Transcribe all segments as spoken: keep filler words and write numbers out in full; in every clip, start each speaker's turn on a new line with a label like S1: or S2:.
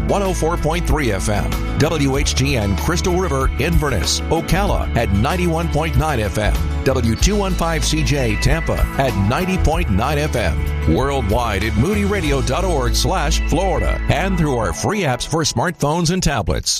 S1: one oh four point three F M. W H G N Crystal River, Inverness, Ocala at ninety-one point nine F M. W two fifteen C J Tampa at ninety point nine F M. Worldwide at moody radio dot org slash Florida and through our free apps for smartphones and tablets.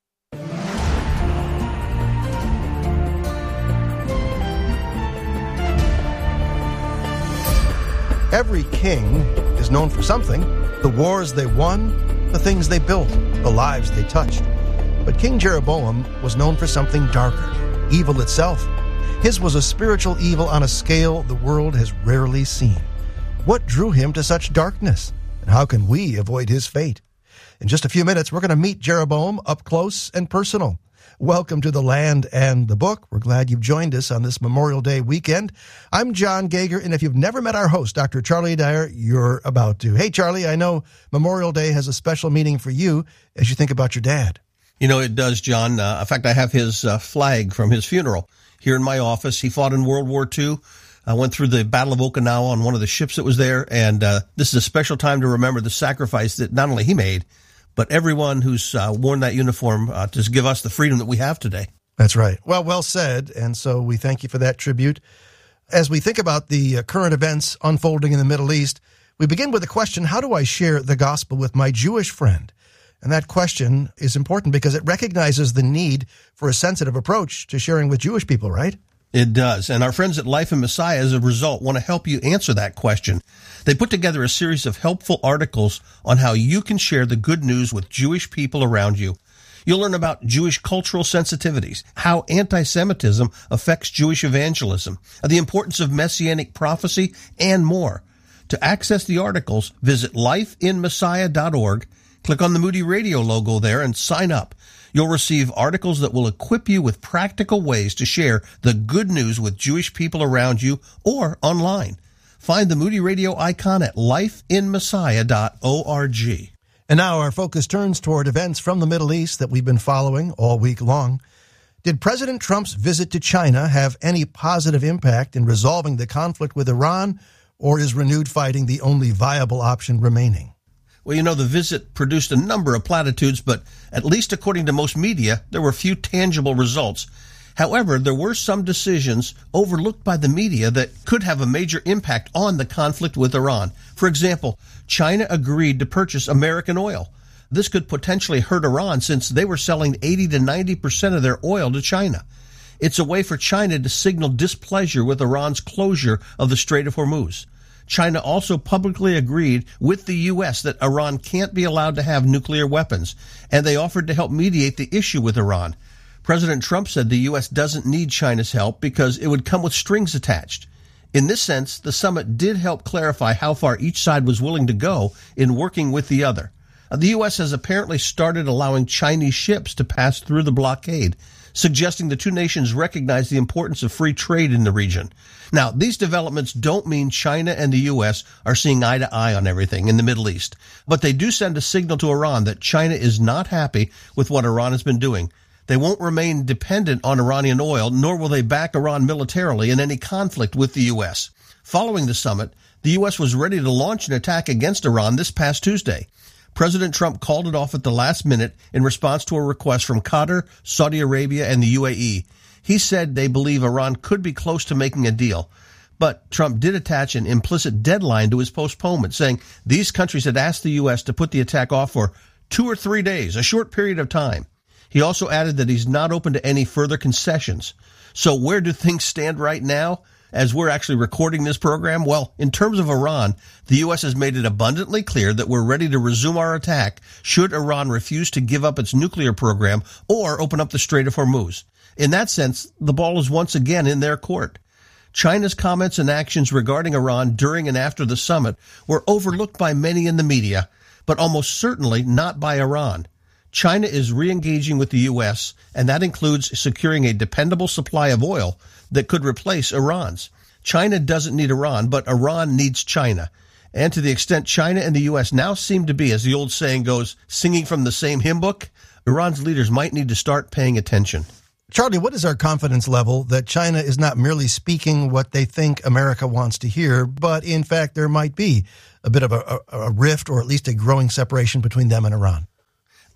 S2: Every king is known for something: the wars they won, the things they built, the lives they touched. But King Jeroboam was known for something darker, evil itself. His was a spiritual evil on a scale the world has rarely seen. What drew him to such darkness? And how can we avoid his fate? In just a few minutes, we're going to meet Jeroboam up close and personal. Welcome to The Land and the Book. We're glad you've joined us on this Memorial Day weekend. I'm John Gager, and if you've never met our host, Doctor Charlie Dyer, you're about to. Hey, Charlie, I know Memorial Day has a special meaning for you as you think about your dad.
S3: You know, it does, John. Uh, in fact, I have his uh, flag from his funeral here in my office. He fought in World War Two. I went through the Battle of Okinawa on one of the ships that was there, and uh, this is a special time to remember the sacrifice that not only he made, but everyone who's uh, worn that uniform uh, to give us the freedom that we have today.
S2: That's right. Well, well said, and so we thank you for that tribute. As we think about the uh, current events unfolding in the Middle East, we begin with the question, how do I share the gospel with my Jewish friend? And that question is important because it recognizes the need for a sensitive approach to sharing with Jewish people, right?
S3: It does. And our friends at Life in Messiah, as a result, want to help you answer that question. They put together a series of helpful articles on how you can share the good news with Jewish people around you. You'll learn about Jewish cultural sensitivities, how anti-Semitism affects Jewish evangelism, the importance of messianic prophecy, and more. To access the articles, visit life in messiah dot org, click on the Moody Radio logo there, and sign up. You'll receive articles that will equip you with practical ways to share the good news with Jewish people around you or online. Find the Moody Radio icon at life in messiah dot org.
S2: And now our focus turns toward events from the Middle East that we've been following all week long. Did President Trump's visit to China have any positive impact in resolving the conflict with Iran, or is renewed fighting the only viable option remaining?
S3: Well, you know, the visit produced a number of platitudes, but at least according to most media, there were few tangible results. However, there were some decisions overlooked by the media that could have a major impact on the conflict with Iran. For example, China agreed to purchase American oil. This could potentially hurt Iran since they were selling eighty to ninety percent of their oil to China. It's a way for China to signal displeasure with Iran's closure of the Strait of Hormuz. China also publicly agreed with the U S that Iran can't be allowed to have nuclear weapons, and they offered to help mediate the issue with Iran. President Trump said the U S doesn't need China's help because it would come with strings attached. In this sense, the summit did help clarify how far each side was willing to go in working with the other. The U S has apparently started allowing Chinese ships to pass through the blockade, suggesting the two nations recognize the importance of free trade in the region. Now, these developments don't mean China and the U S are seeing eye to eye on everything in the Middle East, but they do send a signal to Iran that China is not happy with what Iran has been doing. They won't remain dependent on Iranian oil, nor will they back Iran militarily in any conflict with the U S. Following the summit, the U S was ready to launch an attack against Iran this past Tuesday. President Trump called it off at the last minute in response to a request from Qatar, Saudi Arabia, and the U A E. He said they believe Iran could be close to making a deal. But Trump did attach an implicit deadline to his postponement, saying these countries had asked the U S to put the attack off for two or three days, a short period of time. He also added that he's not open to any further concessions. So where do things stand right now as we're actually recording this program? Well, in terms of Iran, the U S has made it abundantly clear that we're ready to resume our attack should Iran refuse to give up its nuclear program or open up the Strait of Hormuz. In that sense, the ball is once again in their court. China's comments and actions regarding Iran during and after the summit were overlooked by many in the media, but almost certainly not by Iran. China is re-engaging with the U S, and that includes securing a dependable supply of oil that could replace Iran's. China doesn't need Iran, but Iran needs China. And to the extent China and the U S now seem to be, as the old saying goes, singing from the same hymn book, Iran's leaders might need to start paying attention.
S2: Charlie, what is our confidence level that China is not merely speaking what they think America wants to hear, but in fact there might be a bit of a, a, a rift or at least a growing separation between them and Iran?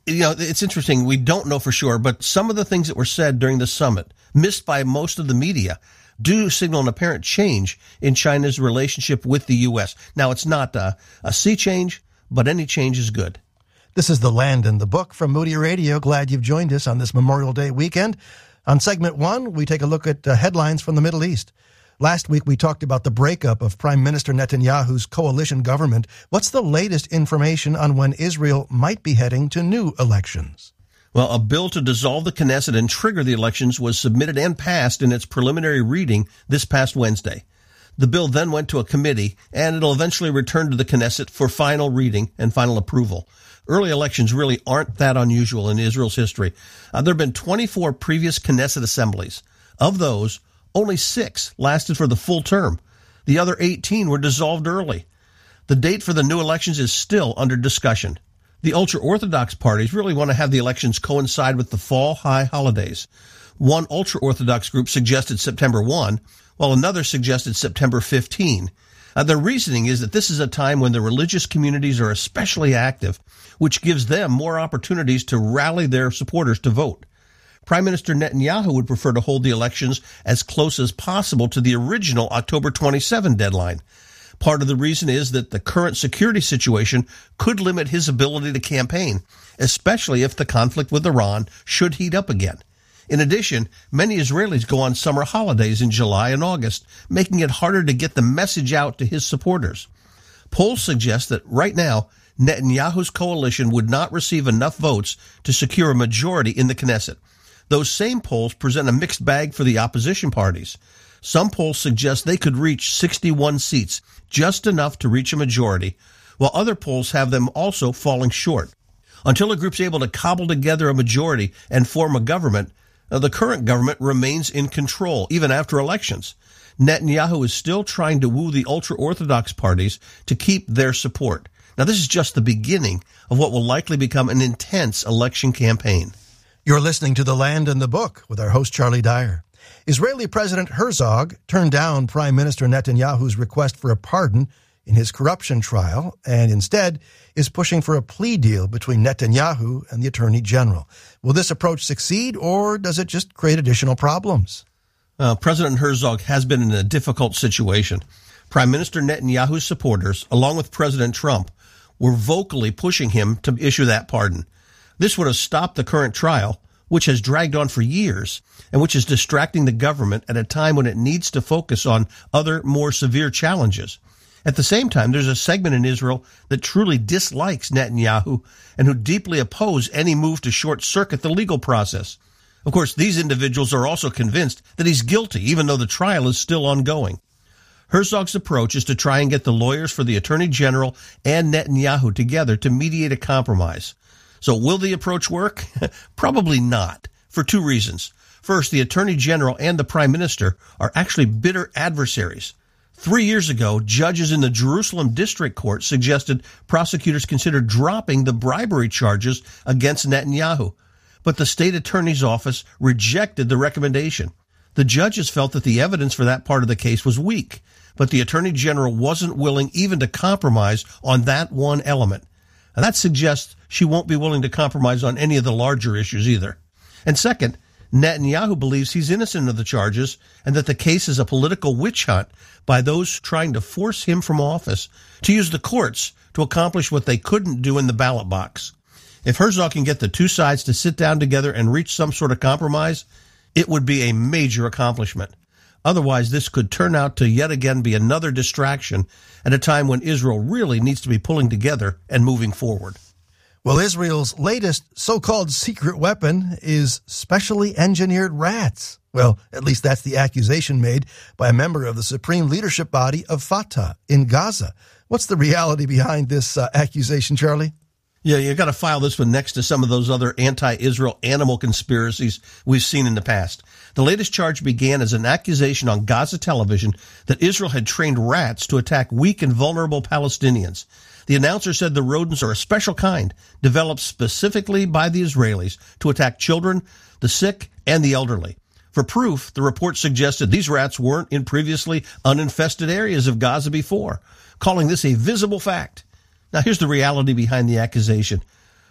S3: You know, it's interesting. We don't know for sure, but some of the things that were said during the summit, missed by most of the media, do signal an apparent change in China's relationship with the U S. Now, it's not a, a sea change, but any change is good.
S2: This is The Land and the Book from Moody Radio. Glad you've joined us on this Memorial Day weekend. On segment one, we take a look at uh, headlines from the Middle East. Last week, we talked about the breakup of Prime Minister Netanyahu's coalition government. What's the latest information on when Israel might be heading to new elections?
S3: Well, a bill to dissolve the Knesset and trigger the elections was submitted and passed in its preliminary reading this past Wednesday. The bill then went to a committee, and it'll eventually return to the Knesset for final reading and final approval. Early elections really aren't that unusual in Israel's history. Uh, there have been twenty-four previous Knesset assemblies. Of those, only six lasted for the full term. The other eighteen were dissolved early. The date for the new elections is still under discussion. The ultra-Orthodox parties really want to have the elections coincide with the fall high holidays. One ultra-Orthodox group suggested September first, while another suggested September fifteenth. Uh, their reasoning is that this is a time when the religious communities are especially active, which gives them more opportunities to rally their supporters to vote. Prime Minister Netanyahu would prefer to hold the elections as close as possible to the original October twenty-seventh deadline. Part of the reason is that the current security situation could limit his ability to campaign, especially if the conflict with Iran should heat up again. In addition, many Israelis go on summer holidays in July and August, making it harder to get the message out to his supporters. Polls suggest that right now, Netanyahu's coalition would not receive enough votes to secure a majority in the Knesset. Those same polls present a mixed bag for the opposition parties. Some polls suggest they could reach sixty-one seats, just enough to reach a majority, while other polls have them also falling short. Until a group's able to cobble together a majority and form a government, the current government remains in control, even after elections. Netanyahu is still trying to woo the ultra-Orthodox parties to keep their support. Now, this is just the beginning of what will likely become an intense election campaign.
S2: You're listening to The Land and the Book with our host, Charlie Dyer. Israeli President Herzog turned down Prime Minister Netanyahu's request for a pardon in his corruption trial and instead is pushing for a plea deal between Netanyahu and the Attorney General. Will this approach succeed, or does it just create additional problems?
S3: Uh, President Herzog has been in a difficult situation. Prime Minister Netanyahu's supporters, along with President Trump, were vocally pushing him to issue that pardon. This would have stopped the current trial, which has dragged on for years and which is distracting the government at a time when it needs to focus on other, more severe challenges. At the same time, there's a segment in Israel that truly dislikes Netanyahu and who deeply oppose any move to short-circuit the legal process. Of course, these individuals are also convinced that he's guilty, even though the trial is still ongoing. Herzog's approach is to try and get the lawyers for the Attorney General and Netanyahu together to mediate a compromise. So will the approach work? Probably not, for two reasons. First, the Attorney General and the Prime Minister are actually bitter adversaries. Three years ago, judges in the Jerusalem District Court suggested prosecutors consider dropping the bribery charges against Netanyahu, but the state attorney's office rejected the recommendation. The judges felt that the evidence for that part of the case was weak, but the Attorney General wasn't willing even to compromise on that one element. And that suggests she won't be willing to compromise on any of the larger issues either. And second, Netanyahu believes he's innocent of the charges and that the case is a political witch hunt by those trying to force him from office to use the courts to accomplish what they couldn't do in the ballot box. If Herzog can get the two sides to sit down together and reach some sort of compromise, it would be a major accomplishment. Otherwise, this could turn out to yet again be another distraction at a time when Israel really needs to be pulling together and moving forward.
S2: Well, Israel's latest so-called secret weapon is specially engineered rats. Well, at least that's the accusation made by a member of the supreme leadership body of Fatah in Gaza. What's the reality behind this uh, accusation, Charlie?
S3: Yeah, you got to file this one next to some of those other anti-Israel animal conspiracies we've seen in the past. The latest charge began as an accusation on Gaza television that Israel had trained rats to attack weak and vulnerable Palestinians. The announcer said the rodents are a special kind, developed specifically by the Israelis to attack children, the sick, and the elderly. For proof, the report suggested these rats weren't in previously uninfested areas of Gaza before, calling this a visible fact. Now, here's the reality behind the accusation.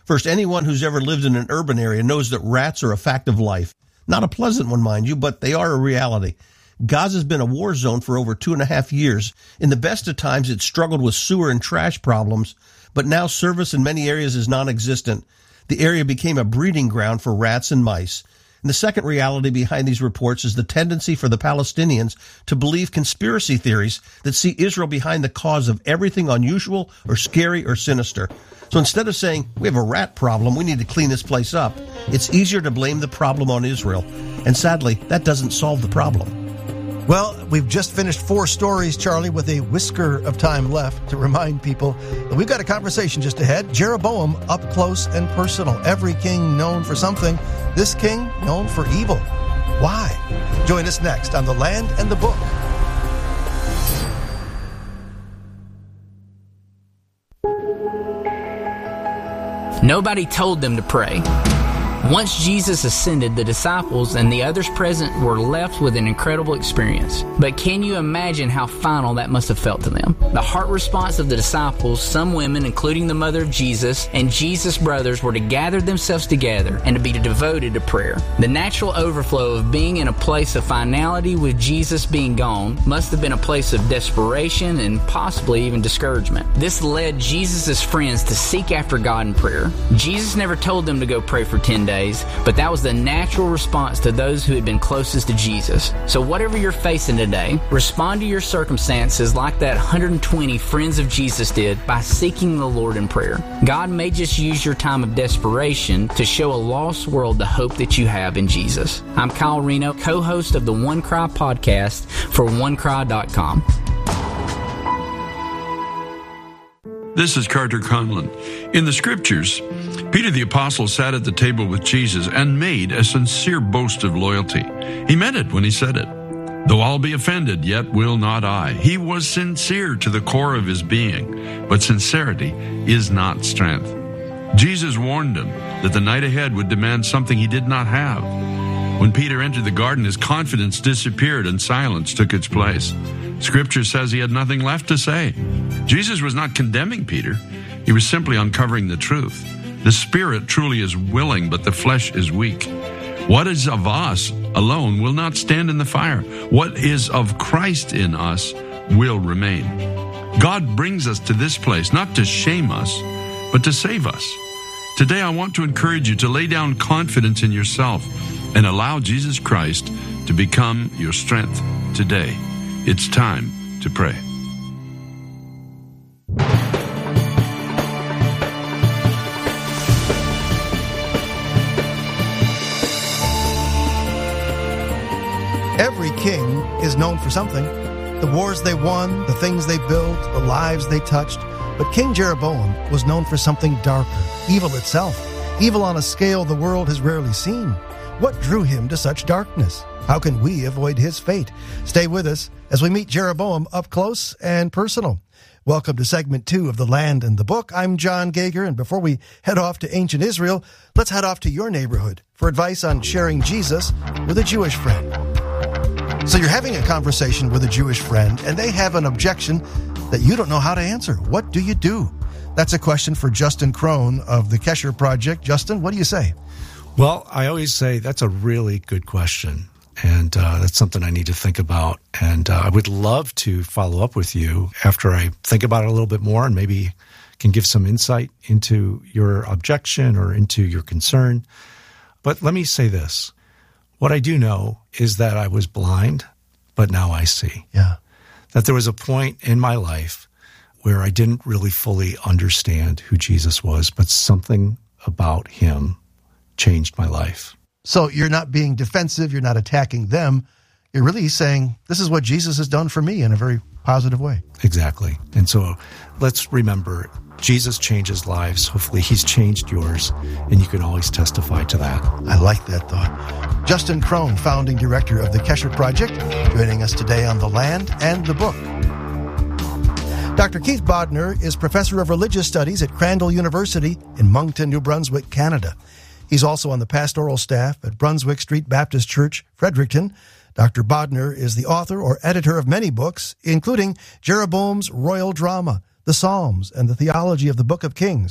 S3: First, anyone who's ever lived in an urban area knows that rats are a fact of life. Not a pleasant one, mind you, but they are a reality. Gaza's been a war zone for over two and a half years. In the best of times, it struggled with sewer and trash problems, but now service in many areas is non-existent. The area became a breeding ground for rats and mice. And the second reality behind these reports is the tendency for the Palestinians to believe conspiracy theories that see Israel behind the cause of everything unusual or scary or sinister. So instead of saying, we have a rat problem, we need to clean this place up, it's easier to blame the problem on Israel. And sadly, that doesn't solve the problem.
S2: Well, we've just finished four stories, Charlie, with a whisker of time left to remind people that we've got a conversation just ahead. Jeroboam, up close and personal. Every king known for something, this king known for evil. Why? Join us next on The Land and the Book.
S4: Nobody told them to pray. Once Jesus ascended, the disciples and the others present were left with an incredible experience. But can you imagine how final that must have felt to them? The heart response of the disciples, some women, including the mother of Jesus, and Jesus' brothers were to gather themselves together and to be devoted to prayer. The natural overflow of being in a place of finality with Jesus being gone must have been a place of desperation and possibly even discouragement. This led Jesus' friends to seek after God in prayer. Jesus never told them to go pray for ten days. Days, but that was the natural response to those who had been closest to Jesus. So whatever you're facing today, respond to your circumstances like that one hundred twenty friends of Jesus did by seeking the Lord in prayer. God may just use your time of desperation to show a lost world the hope that you have in Jesus. I'm Kyle Reno, co-host of the One Cry podcast for one cry dot com.
S5: This is Carter Conlon. In the Scriptures, Peter the Apostle sat at the table with Jesus and made a sincere boast of loyalty. He meant it when he said it. Though I'll be offended, yet will not I. He was sincere to the core of his being, but sincerity is not strength. Jesus warned him that the night ahead would demand something he did not have. When Peter entered the garden, his confidence disappeared and silence took its place. Scripture says he had nothing left to say. Jesus was not condemning Peter. He was simply uncovering the truth. The spirit truly is willing, but the flesh is weak. What is of us alone will not stand in the fire. What is of Christ in us will remain. God brings us to this place not to shame us, but to save us. Today I want to encourage you to lay down confidence in yourself and allow Jesus Christ to become your strength today. It's time to pray.
S2: Every king is known for something. The wars they won, the things they built, the lives they touched. But King Jeroboam was known for something darker, evil itself, evil on a scale the world has rarely seen. What drew him to such darkness? How can we avoid his fate? Stay with us as we meet Jeroboam up close and personal. Welcome to segment two of The Land and the Book. I'm John Gager, and before we head off to ancient Israel, let's head off to your neighborhood for advice on sharing Jesus with a Jewish friend. So you're having a conversation with a Jewish friend, and they have an objection that you don't know how to answer. What do you do? That's a question for Justin Crone of the Kesher Project. Justin, what do you say?
S6: Well, I always say that's a really good question, and uh, that's something I need to think about. And uh, I would love to follow up with you after I think about it a little bit more and maybe can give some insight into your objection or into your concern. But let me say this. What I do know is that I was blind, but now I see.
S2: Yeah.
S6: That there was a point in my life where I didn't really fully understand who Jesus was, but something about him changed my life.
S2: So you're not being defensive, you're not attacking them. You're really saying, this is what Jesus has done for me in a very positive way.
S6: Exactly. And so let's remember, Jesus changes lives. Hopefully he's changed yours, and you can always testify to that.
S2: I like that thought. Justin Crone, founding director of the Kesher Project, joining us today on The Land and the Book. Doctor Keith Bodner is professor of religious studies at Crandall University in Moncton, New Brunswick, Canada. He's also on the pastoral staff at Brunswick Street Baptist Church, Fredericton. Doctor Bodner is the author or editor of many books, including Jeroboam's Royal Drama, the Psalms, and the Theology of the Book of Kings.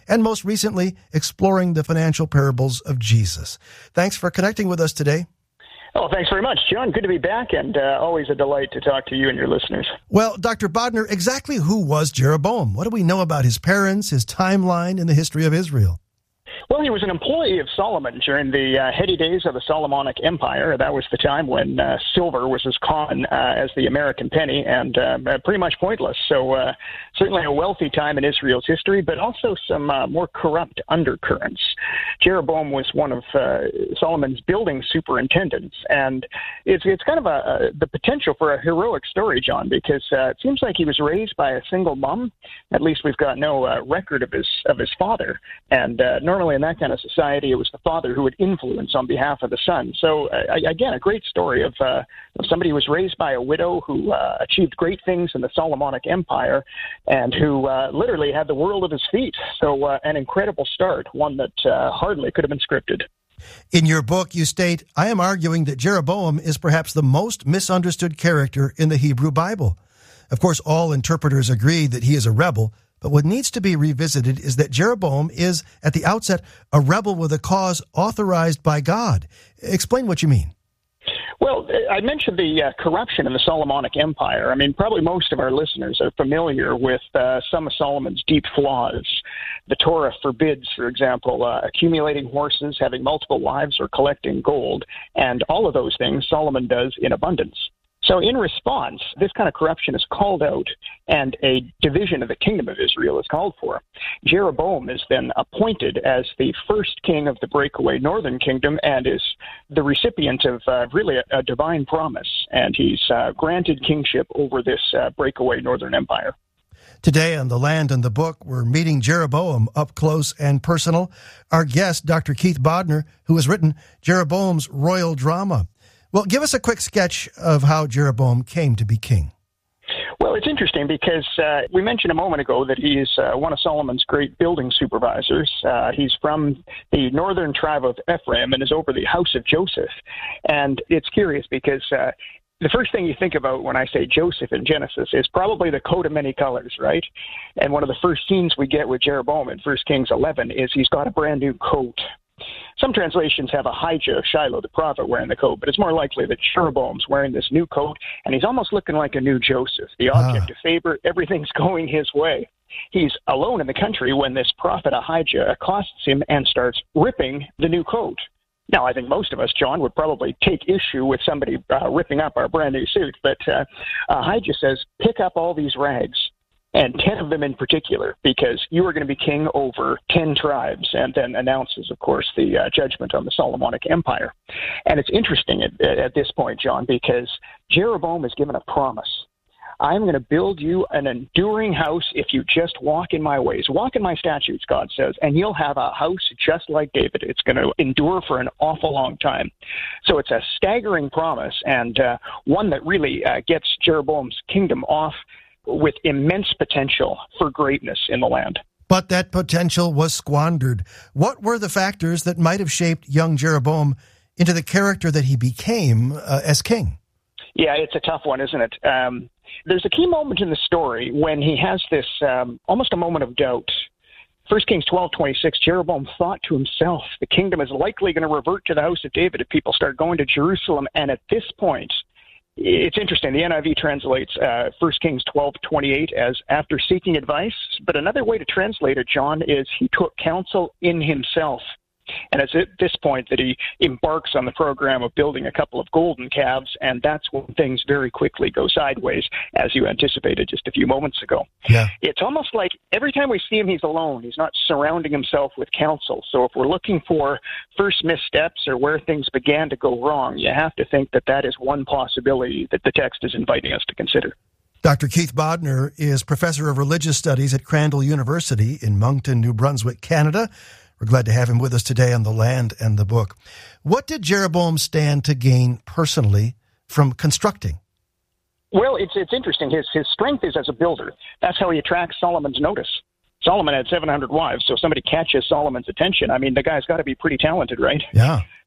S2: and most recently, exploring the financial parables of Jesus. Thanks for connecting with us today.
S7: Oh, thanks very much, John. Good to be back, and uh, always a delight to talk to you and your listeners.
S2: Well, Doctor Bodner, exactly who was Jeroboam? What do we know about his parents, his timeline in the history of Israel?
S7: Well, he was an employee of Solomon during the uh, heady days of the Solomonic Empire. That was the time when uh, silver was as common uh, as the American penny and uh, pretty much pointless. So uh, certainly a wealthy time in Israel's history, but also some uh, more corrupt undercurrents. Jeroboam was one of uh, Solomon's building superintendents, and it's it's kind of a, a the potential for a heroic story, John, because uh, it seems like he was raised by a single mom. At least we've got no uh, record of his of his father, and uh, normally in that kind of society, it was the father who would influence on behalf of the son. So, uh, again, a great story of, uh, of somebody who was raised by a widow who uh, achieved great things in the Solomonic Empire and who uh, literally had the world at his feet. So, uh, an incredible start, one that uh, hardly could have been scripted.
S2: In your book, you state, I am arguing that Jeroboam is perhaps the most misunderstood character in the Hebrew Bible. Of course, all interpreters agree that he is a rebel, but what needs to be revisited is that Jeroboam is, at the outset, a rebel with a cause authorized by God. Explain what you mean.
S7: Well, I mentioned the uh, corruption in the Solomonic Empire. I mean, probably most of our listeners are familiar with uh, some of Solomon's deep flaws. The Torah forbids, for example, uh, accumulating horses, having multiple wives, or collecting gold. And all of those things Solomon does in abundance. So in response, this kind of corruption is called out, and a division of the kingdom of Israel is called for. Jeroboam is then appointed as the first king of the breakaway northern kingdom and is the recipient of uh, really a, a divine promise, and he's uh, granted kingship over this uh, breakaway northern empire.
S2: Today on The Land and the Book, we're meeting Jeroboam up close and personal. Our guest, Doctor Keith Bodner, who has written Jeroboam's Royal Drama. Well, give us a quick sketch of how Jeroboam came to be king.
S7: Well, it's interesting because uh, we mentioned a moment ago that he is uh, one of Solomon's great building supervisors. Uh, he's from the northern tribe of Ephraim and is over the house of Joseph. And it's curious because uh, the first thing you think about when I say Joseph in Genesis is probably the coat of many colors, right? And one of the first scenes we get with Jeroboam in First Kings eleven is he's got a brand new coat. Some translations have Ahijah of Shiloh, the prophet, wearing the coat, but it's more likely that Jeroboam's wearing this new coat, and he's almost looking like a new Joseph, the object ah. of favor. Everything's going his way. He's alone in the country when this prophet Ahijah accosts him and starts ripping the new coat. Now, I think most of us, John, would probably take issue with somebody uh, ripping up our brand new suit, but uh, Ahijah says, pick up all these rags, and ten of them in particular, because you are going to be king over ten tribes, and then announces, of course, the uh, judgment on the Solomonic Empire. And it's interesting at, at this point, John, because Jeroboam is given a promise. I'm going to build you an enduring house if you just walk in my ways. Walk in my statutes, God says, and you'll have a house just like David. It's going to endure for an awful long time. So it's a staggering promise, and uh, one that really uh, gets Jeroboam's kingdom off with immense potential for greatness in the land.
S2: But that potential was squandered. What were the factors that might have shaped young Jeroboam into the character that he became uh, as king?
S7: Yeah, it's a tough one, isn't it? Um, there's a key moment in the story when he has this um, almost a moment of doubt. First Kings twelve twenty-six, Jeroboam thought to himself, the kingdom is likely going to revert to the house of David if people start going to Jerusalem. And at this point, it's interesting. The N I V translates uh, First Kings twelve twenty-eight as after seeking advice. But another way to translate it, John, is he took counsel in himself. And it's at this point that he embarks on the program of building a couple of golden calves, and that's when things very quickly go sideways, as you anticipated just a few moments ago.
S2: Yeah.
S7: It's almost like every time we see him, he's alone. He's not surrounding himself with counsel. So if we're looking for first missteps or where things began to go wrong, you have to think that that is one possibility that the text is inviting us to consider.
S2: Doctor Keith Bodner is professor of religious studies at Crandall University in Moncton, New Brunswick, Canada. We're glad to have him with us today on The Land and the Book. What did Jeroboam stand to gain personally from constructing?
S7: Well, it's it's interesting. His his strength is as a builder. That's how he attracts Solomon's notice. Solomon had seven hundred wives, so if somebody catches Solomon's attention, I mean, the guy's got to be pretty talented, right?
S2: Yeah.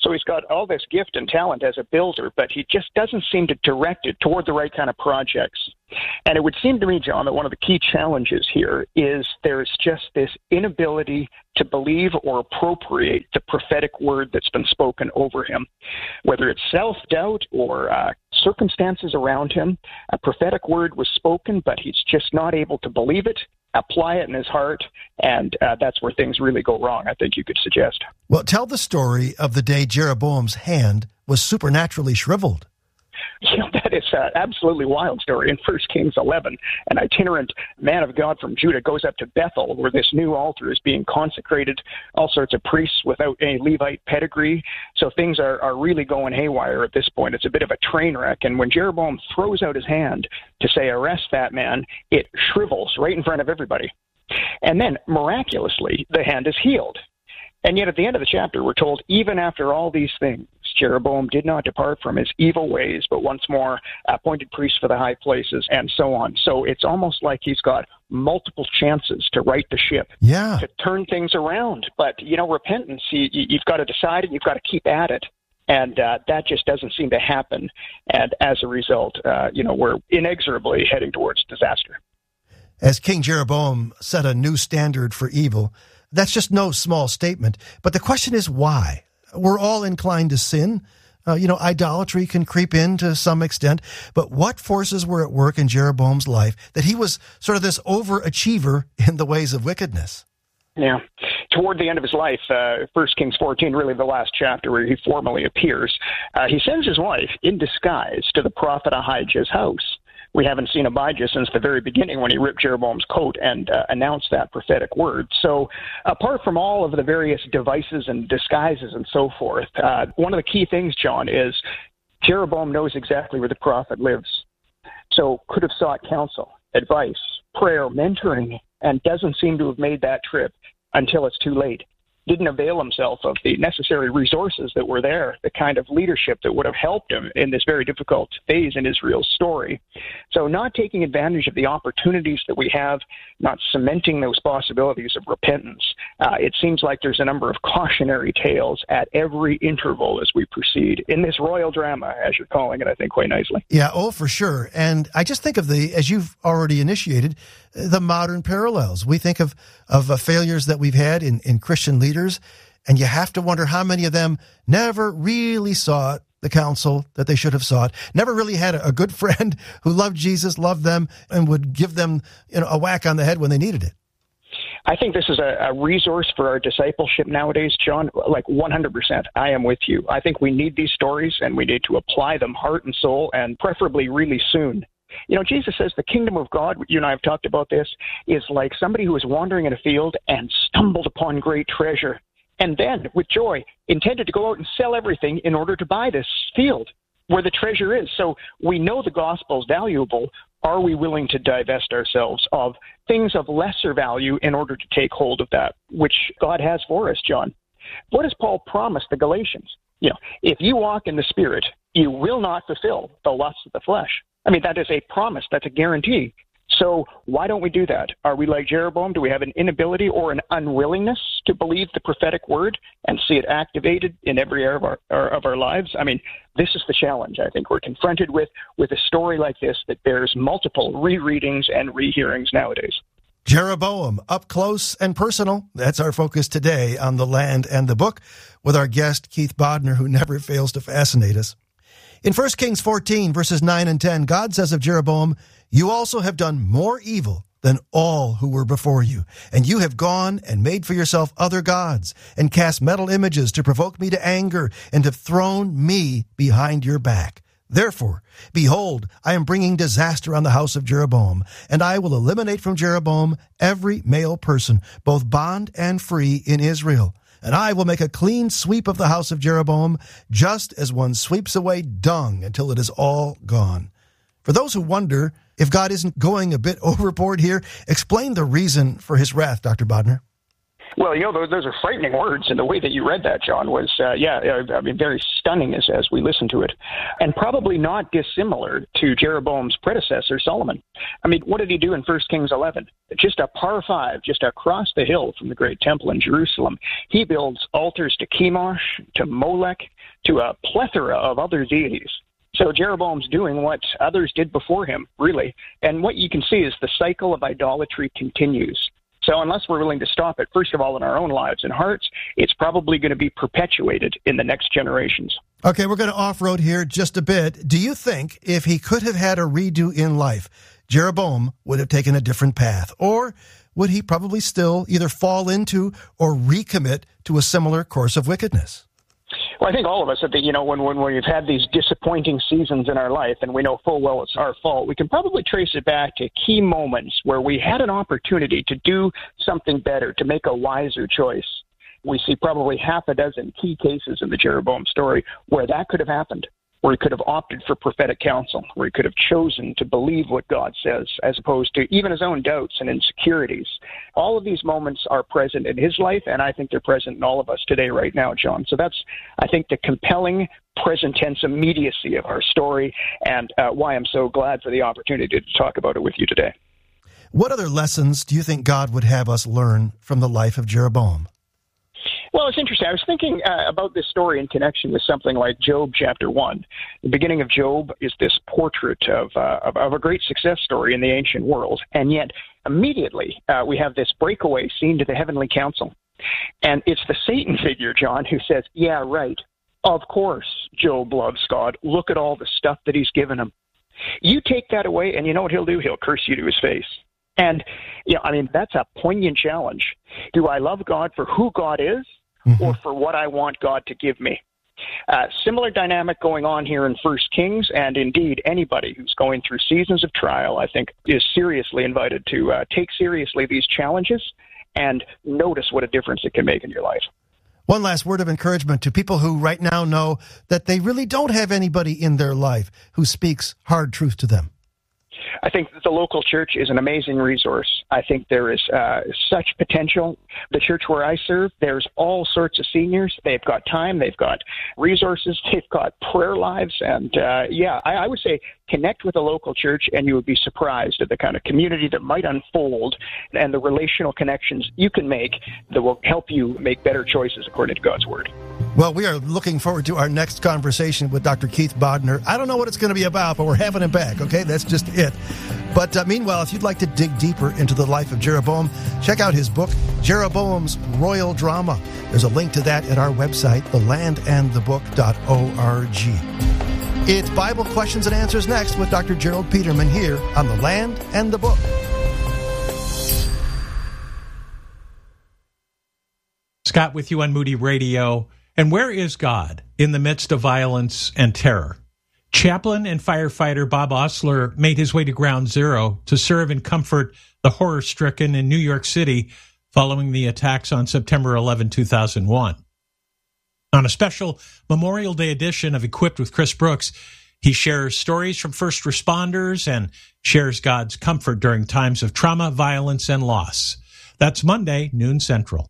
S7: So he's got all this gift and talent as a builder, but he just doesn't seem to direct it toward the right kind of projects. And it would seem to me, John, that one of the key challenges here is there's just this inability to believe or appropriate the prophetic word that's been spoken over him. Whether it's self-doubt or uh, circumstances around him, a prophetic word was spoken, but he's just not able to believe it, apply it in his heart, and uh, that's where things really go wrong, I think you could suggest.
S2: Well, tell the story of the day Jeroboam's hand was supernaturally shriveled.
S7: You know, that is an absolutely wild story. In First Kings eleven, an itinerant man of God from Judah goes up to Bethel, where this new altar is being consecrated, all sorts of priests without any Levite pedigree. So things are, are really going haywire at this point. It's a bit of a train wreck. And when Jeroboam throws out his hand to say, arrest that man, it shrivels right in front of everybody. And then, miraculously, the hand is healed. And yet at the end of the chapter, we're told, even after all these things, Jeroboam did not depart from his evil ways, but once more appointed priests for the high places, and so on. So it's almost like he's got multiple chances to right the ship,
S2: yeah.
S7: to turn things around. But, you know, repentance, you, you've got to decide and you've got to keep at it. And uh, that just doesn't seem to happen. And as a result, uh, you know, we're inexorably heading towards disaster.
S2: As King Jeroboam set a new standard for evil, that's just no small statement. But the question is why? We're all inclined to sin. Uh, you know, idolatry can creep in to some extent. But what forces were at work in Jeroboam's life that he was sort of this overachiever in the ways of wickedness?
S7: Yeah. Toward the end of his life, uh, First Kings fourteen, really the last chapter where he formally appears, uh, he sends his wife in disguise to the prophet Ahijah's house. We haven't seen Abijah since the very beginning when he ripped Jeroboam's coat and uh, announced that prophetic word. So apart from all of the various devices and disguises and so forth, uh, one of the key things, John, is Jeroboam knows exactly where the prophet lives. So could have sought counsel, advice, prayer, mentoring, and doesn't seem to have made that trip until it's too late. Didn't avail himself of the necessary resources that were there, the kind of leadership that would have helped him in this very difficult phase in Israel's story. So not taking advantage of the opportunities that we have, not cementing those possibilities of repentance. Uh, it seems like there's a number of cautionary tales at every interval as we proceed in this royal drama, as you're calling it, I think, quite nicely.
S2: Yeah, oh, for sure. And I just think of the, as you've already initiated, the modern parallels. We think of, of uh, failures that we've had in, in Christian leaders, and you have to wonder how many of them never really sought the counsel that they should have sought, never really had a, a good friend who loved Jesus, loved them, and would give them, you know, a whack on the head when they needed it.
S7: I think this is a, a resource for our discipleship nowadays, John, like one hundred percent. I am with you. I think we need these stories, and we need to apply them heart and soul, and preferably really soon. You know, Jesus says the kingdom of God, you and I have talked about this, is like somebody who is wandering in a field and stumbled upon great treasure, and then, with joy, intended to go out and sell everything in order to buy this field where the treasure is. So we know the gospel is valuable. Are we willing to divest ourselves of things of lesser value in order to take hold of that, which God has for us, John? What does Paul promise the Galatians? You know, if you walk in the Spirit, you will not fulfill the lusts of the flesh. I mean, that is a promise. That's a guarantee. So why don't we do that? Are we like Jeroboam? Do we have an inability or an unwillingness to believe the prophetic word and see it activated in every area of our, of our lives? I mean, this is the challenge I think we're confronted with, with a story like this that bears multiple rereadings and rehearings nowadays.
S2: Jeroboam, up close and personal. That's our focus today on The Land and the Book with our guest, Keith Bodner, who never fails to fascinate us. In First Kings fourteen, verses nine and ten, God says of Jeroboam, "You also have done more evil than all who were before you, and you have gone and made for yourself other gods, and cast metal images to provoke me to anger, and have thrown me behind your back. Therefore, behold, I am bringing disaster on the house of Jeroboam, and I will eliminate from Jeroboam every male person, both bond and free, in Israel. And I will make a clean sweep of the house of Jeroboam, just as one sweeps away dung until it is all gone." For those who wonder if God isn't going a bit overboard here, explain the reason for his wrath, Doctor Bodner.
S7: Well, you know, those, those are frightening words, and the way that you read that, John, was, uh, yeah, I mean, very stunning as, as we listen to it, and probably not dissimilar to Jeroboam's predecessor, Solomon. I mean, what did he do in First Kings eleven? Just a par five, just across the hill from the great temple in Jerusalem, he builds altars to Chemosh, to Molech, to a plethora of other deities. So Jeroboam's doing what others did before him, really. And what you can see is the cycle of idolatry continues. So unless we're willing to stop it, first of all, in our own lives and hearts, it's probably going to be perpetuated in the next generations.
S2: Okay, we're going to off-road here just a bit. Do you think if he could have had a redo in life, Jeroboam would have taken a different path? Or would he probably still either fall into or recommit to a similar course of wickedness?
S7: Well, I think all of us, that you know, when, when we've had these disappointing seasons in our life and we know full well it's our fault, we can probably trace it back to key moments where we had an opportunity to do something better, to make a wiser choice. We see probably half a dozen key cases in the Jeroboam story where that could have happened, where he could have opted for prophetic counsel, where he could have chosen to believe what God says, as opposed to even his own doubts and insecurities. All of these moments are present in his life, and I think they're present in all of us today right now, John. So that's, I think, the compelling present tense immediacy of our story, and uh, why I'm so glad for the opportunity to talk about it with you today.
S2: What other lessons do you think God would have us learn from the life of Jeroboam?
S7: Well, it's interesting. I was thinking uh, about this story in connection with something like Job chapter one. The beginning of Job is this portrait of, uh, of, of a great success story in the ancient world. And yet, immediately, uh, we have this breakaway scene to the heavenly council. And it's the Satan figure, John, who says, yeah, right. Of course, Job loves God. Look at all the stuff that he's given him. You take that away, and you know what he'll do? He'll curse you to his face. And, you know, I mean, that's a poignant challenge. Do I love God for who God is? Mm-hmm. Or for what I want God to give me? Uh, similar dynamic going on here in First Kings, and indeed anybody who's going through seasons of trial, I think, is seriously invited to uh, take seriously these challenges and notice what a difference it can make in your life.
S2: One last word of encouragement to people who right now know that they really don't have anybody in their life who speaks hard truth to them.
S7: I think the local church is an amazing resource. I think there is uh, such potential. The church where I serve, there's all sorts of seniors. They've got time. They've got resources. They've got prayer lives. And, uh, yeah, I, I would say connect with a local church, and you would be surprised at the kind of community that might unfold and the relational connections you can make that will help you make better choices according to God's Word.
S2: Well, we are looking forward to our next conversation with Doctor Keith Bodner. I don't know what it's going to be about, but we're having him back, okay? That's just it. But uh, meanwhile, if you'd like to dig deeper into the life of Jeroboam, check out his book, Jeroboam's Royal Drama. There's a link to that at our website, the land and the book dot org. It's Bible Questions and Answers next with Doctor Gerald Peterman here on The Land and the Book.
S8: Scott with you on Moody Radio. And where is God in the midst of violence and terror? Chaplain and firefighter Bob Osler made his way to Ground Zero to serve and comfort the horror-stricken in New York City following the attacks on September eleventh, two thousand one. On a special Memorial Day edition of Equipped with Chris Brooks, he shares stories from first responders and shares God's comfort during times of trauma, violence, and loss. That's Monday, noon Central.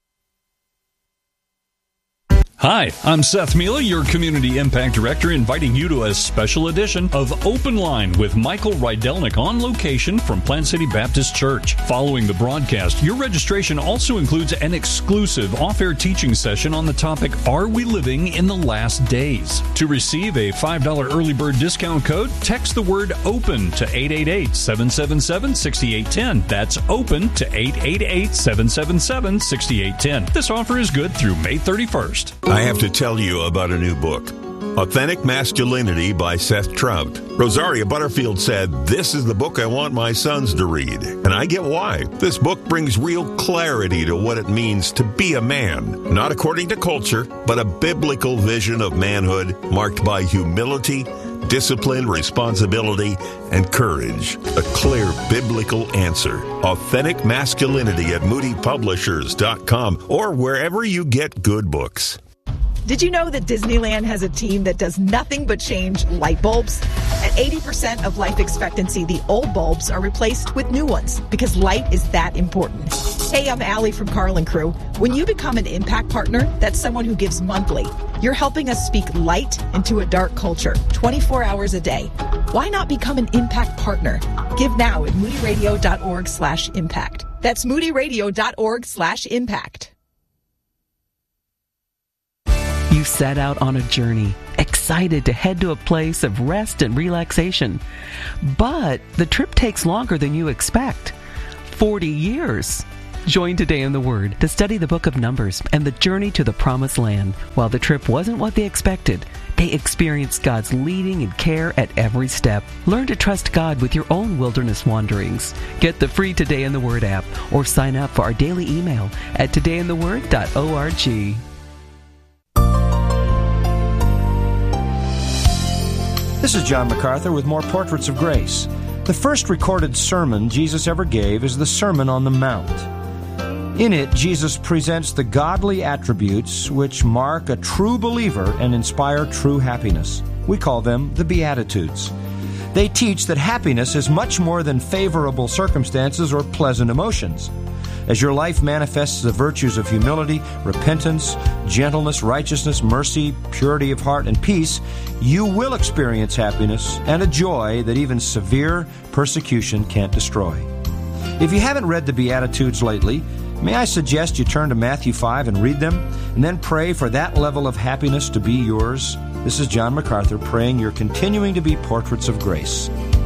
S9: Hi, I'm Seth Mila, your Community Impact Director, inviting you to a special edition of Open Line with Michael Rydelnik on location from Plant City Baptist Church. Following the broadcast, your registration also includes an exclusive off-air teaching session on the topic, Are We Living in the Last Days? To receive a five dollars early bird discount code, text the word OPEN to eight eight eight, seven seven seven, six eight one zero. That's OPEN to eight eight eight, seven seven seven, six eight one zero. This offer is good through May thirty-first.
S10: I have to tell you about a new book, Authentic Masculinity by Seth Trout. Rosaria Butterfield said, "This is the book I want my sons to read." And I get why. This book brings real clarity to what it means to be a man, not according to culture, but a biblical vision of manhood marked by humility, discipline, responsibility, and courage. A clear biblical answer. Authentic Masculinity at moody publishers dot com or wherever you get good books.
S11: Did you know that Disneyland has a team that does nothing but change light bulbs? At eighty percent of life expectancy, the old bulbs are replaced with new ones because light is that important. Hey, I'm Allie from Carl and Crew. When you become an Impact Partner, that's someone who gives monthly. You're helping us speak light into a dark culture, twenty-four hours a day. Why not become an Impact Partner? Give now at moodyradio.org slash impact. That's moodyradio.org slash impact.
S12: You set out on a journey, excited to head to a place of rest and relaxation. But the trip takes longer than you expect. forty years. Join Today in the Word to study the book of Numbers and the journey to the Promised Land. While the trip wasn't what they expected, they experienced God's leading and care at every step. Learn to trust God with your own wilderness wanderings. Get the free Today in the Word app or sign up for our daily email at today in the word dot org.
S13: This is John MacArthur with more Portraits of Grace. The first recorded sermon Jesus ever gave is the Sermon on the Mount. In it, Jesus presents the godly attributes which mark a true believer and inspire true happiness. We call them the Beatitudes. They teach that happiness is much more than favorable circumstances or pleasant emotions. As your life manifests the virtues of humility, repentance, gentleness, righteousness, mercy, purity of heart, and peace, you will experience happiness and a joy that even severe persecution can't destroy. If you haven't read the Beatitudes lately, may I suggest you turn to Matthew five and read them, and then pray for that level of happiness to be yours. This is John MacArthur praying you're continuing to be portraits of grace.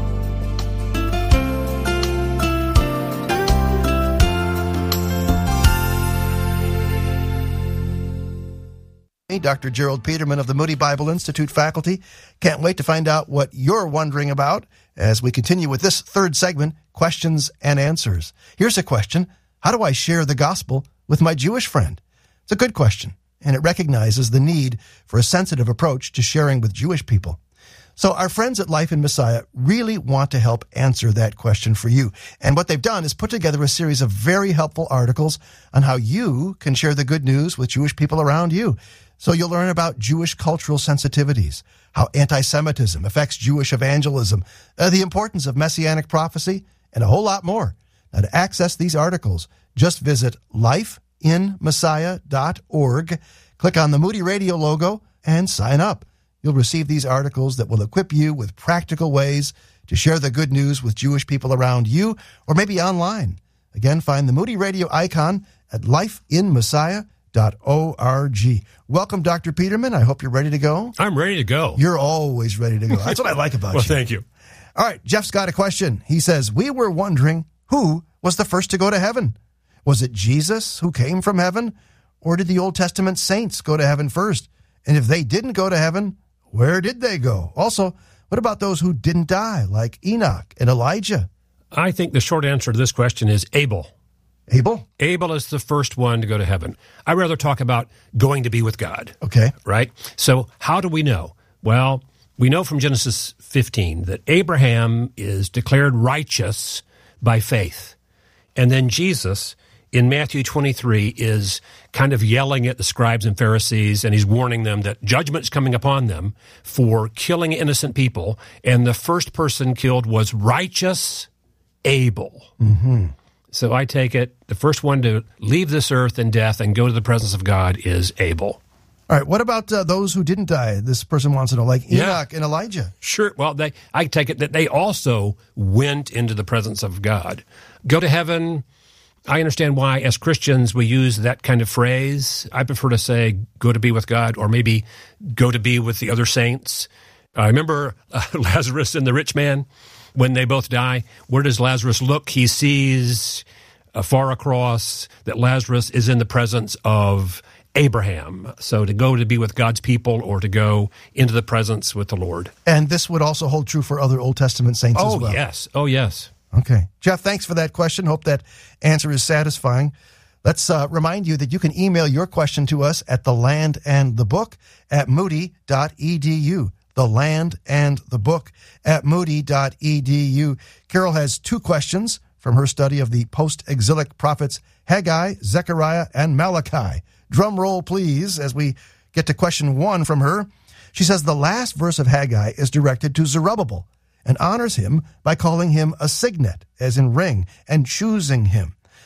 S2: Doctor Gerald Peterman of the Moody Bible Institute faculty. Can't wait to find out what you're wondering about as we continue with this third segment, Questions and Answers. Here's a question. How do I share the gospel with my Jewish friend? It's a good question, and it recognizes the need for a sensitive approach to sharing with Jewish people. So our friends at Life in Messiah really want to help answer that question for you. And what they've done is put together a series of very helpful articles on how you can share the good news with Jewish people around you. So you'll learn about Jewish cultural sensitivities, how anti-Semitism affects Jewish evangelism, uh, the importance of messianic prophecy, and a whole lot more. Now, to access these articles, just visit life in messiah dot org, click on the Moody Radio logo, and sign up. You'll receive these articles that will equip you with practical ways to share the good news with Jewish people around you, or maybe online. Again, find the Moody Radio icon at life in messiah dot org. Welcome, Doctor Peterman. I hope you're ready to go.
S14: I'm ready to go.
S2: You're always ready to go. That's what I like about
S14: well,
S2: you.
S14: Well, thank you.
S2: All right, Jeff's got a question. He says, we were wondering who was the first to go to heaven. Was it Jesus who came from heaven, or did the Old Testament saints go to heaven first? And if they didn't go to heaven, where did they go? Also, what about those who didn't die, like Enoch and Elijah?
S14: I think the short answer to this question is Abel.
S2: Abel?
S14: Abel is the first one to go to heaven. I'd rather talk about going to be with God.
S2: Okay.
S14: Right? So how do we know? Well, we know from Genesis fifteen that Abraham is declared righteous by faith. And then Jesus, in Matthew twenty-three, is kind of yelling at the scribes and Pharisees, and he's warning them that judgment is coming upon them for killing innocent people. And the first person killed was righteous Abel.
S2: Mm-hmm.
S14: So I take it the first one to leave this earth in death and go to the presence of God is Abel.
S2: All right. What about uh, those who didn't die? This person wants to know, like Enoch yeah. and Elijah.
S14: Sure. Well, they, I take it that they also went into the presence of God. Go to heaven. I understand why, as Christians, we use that kind of phrase. I prefer to say go to be with God, or maybe go to be with the other saints. I remember uh, Lazarus and the rich man. When they both die, where does Lazarus look? He sees uh, far across that Lazarus is in the presence of Abraham. So to go to be with God's people or to go into the presence with the Lord.
S2: And this would also hold true for other Old Testament saints
S14: oh,
S2: as well.
S14: Oh, yes. Oh, yes.
S2: Okay. Jeff, thanks for that question. Hope that answer is satisfying. Let's uh, remind you that you can email your question to us at the land and the book at moody dot e d u. The Land and the Book at moody dot e d u. Carol has two questions from her study of the post-exilic prophets Haggai, Zechariah, and Malachi. Drum roll, please, as we get to question one from her. She says the last verse of Haggai is directed to Zerubbabel and honors him by calling him a signet, as in ring, and choosing him.